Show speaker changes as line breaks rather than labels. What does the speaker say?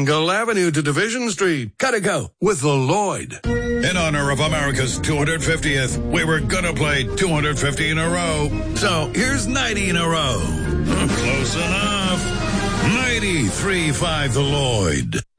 Gull Avenue to Division Street. Gotta go with the Lloyd.
In honor of America's 250th, we were gonna play 250 in a row. So here's 90 in a row. Close enough. 93.5 the Lloyd.